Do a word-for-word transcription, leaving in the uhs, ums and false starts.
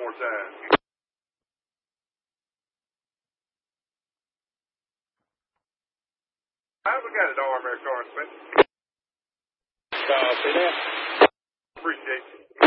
more time. All right, we got it, Arm Air Car Smith. Copy that. Appreciate you.